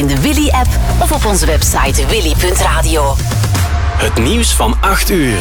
in de Willy-app of op onze website willy.radio. Het nieuws van 8 uur.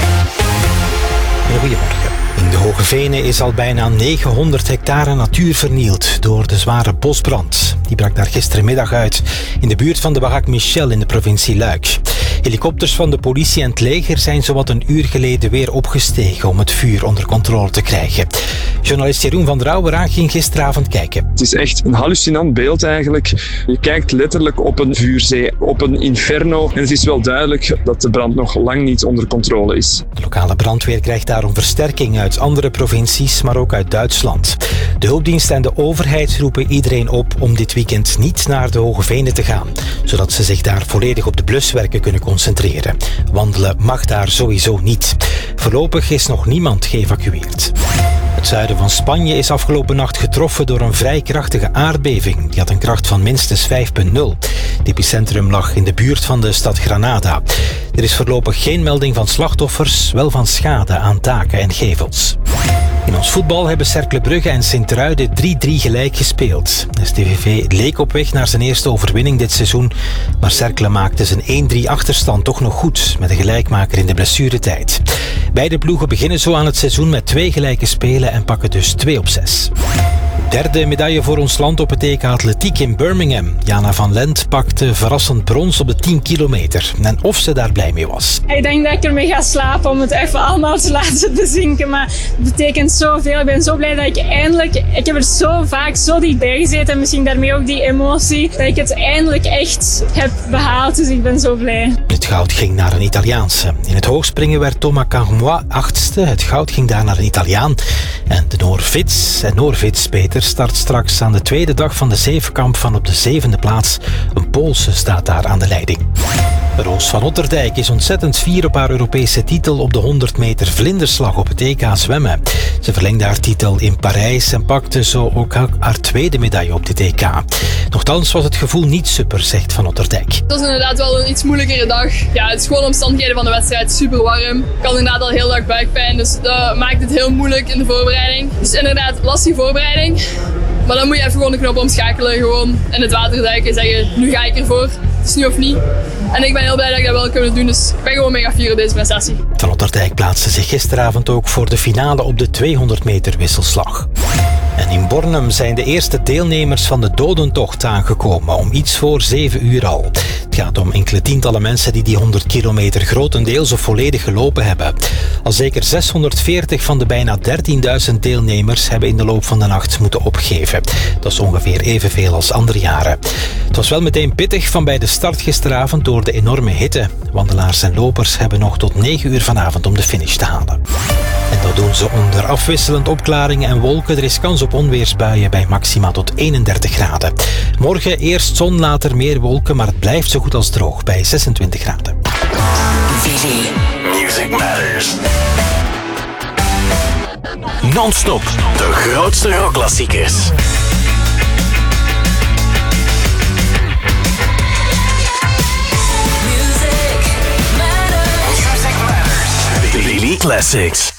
Goedemorgen. In de Hoge Venen is al bijna 900 hectare natuur vernield door de zware bosbrand. Die brak daar gistermiddag uit in de buurt van de Barak Michel in de provincie Luik. Helikopters van de politie en het leger zijn zowat een uur geleden weer opgestegen om het vuur onder controle te krijgen. Journalist Jeroen van Drouweraar ging gisteravond kijken. Het is echt een hallucinant beeld eigenlijk. Je kijkt letterlijk op een vuurzee, op een inferno. En het is wel duidelijk dat de brand nog lang niet onder controle is. De lokale brandweer krijgt daarom versterking uit andere provincies, maar ook uit Duitsland. De hulpdiensten en de overheid roepen iedereen op om dit weekend niet naar de Hoge Venen te gaan, zodat ze zich daar volledig op de bluswerken kunnen concentreren. Wandelen mag daar sowieso niet. Voorlopig is nog niemand geëvacueerd. Het zuiden van Spanje is afgelopen nacht getroffen door een vrij krachtige aardbeving. Die had een kracht van minstens 5,0. Het epicentrum lag in de buurt van de stad Granada. Er is voorlopig geen melding van slachtoffers, wel van schade aan daken en gevels. In ons voetbal hebben Cercle Brugge en Sint-Truiden 3-3 gelijk gespeeld. STVV leek op weg naar zijn eerste overwinning dit seizoen, maar Cercle maakte zijn 1-3 achterstand toch nog goed met een gelijkmaker in de blessuretijd. Beide ploegen beginnen zo aan het seizoen met 2 gelijke spelen en pakken dus 2 op 6. Derde medaille voor ons land op het EK Atletiek in Birmingham. Jana van Lent pakte verrassend brons op de 10 kilometer. En of ze daar blij mee was. Ik denk dat ik ermee ga slapen om het even allemaal te laten bezinken. Maar het betekent zoveel. Ik ben zo blij dat ik eindelijk... Ik heb er zo vaak zo dichtbij gezeten. En misschien daarmee ook die emotie. Dat ik het eindelijk echt heb behaald. Dus ik ben zo blij. Het goud ging naar een Italiaanse. In het hoogspringen werd Thomas Carmois 8e. Het goud ging daar naar een Italiaan. En de Noorvits Peter start straks aan de tweede dag van de zevenkamp van op de 7e plaats. Een Poolse staat daar aan de leiding. Roos van Otterdijk is ontzettend fier op haar Europese titel op de 100 meter vlinderslag op het EK zwemmen. Ze verlengde haar titel in Parijs en pakte zo ook haar tweede medaille op dit EK. Nochtans was het gevoel niet super, zegt Van Otterdijk. Het was inderdaad wel een iets moeilijkere dag. Ja, het is gewoon omstandigheden van de wedstrijd, super warm. Ik had inderdaad al heel dag buikpijn, dus dat maakt het heel moeilijk in de voorbereiding. Dus inderdaad, lastige voorbereiding. Maar dan moet je even gewoon de knop omschakelen, gewoon in het water duiken en zeggen, nu ga ik ervoor. Het is nu of niet. En ik ben heel blij dat ik dat wel kan doen, dus ik ben gewoon mega fier op deze prestatie. Van Otterdijk plaatste zich gisteravond ook voor de finale op de 200 meter wisselslag. En in Bornem zijn de eerste deelnemers van de dodentocht aangekomen, om iets voor 7 uur al. Het gaat om enkele tientallen mensen die 100 kilometer grotendeels of volledig gelopen hebben. Al zeker 640 van de bijna 13.000 deelnemers hebben in de loop van de nacht moeten opgeven. Dat is ongeveer evenveel als andere jaren. Het was wel meteen pittig van bij de start gisteravond door de enorme hitte. Wandelaars en lopers hebben nog tot 9 uur vanavond om de finish te halen. En dat doen ze onder afwisselend opklaringen en wolken. Er is kans op onweersbuien bij maxima tot 31 graden. Morgen eerst zon, later meer wolken, maar het blijft zo goed als droog bij 26 graden. Willy. Music Matters. Non-stop de grootste rockklassiekers. Music Matters. Willy Classics.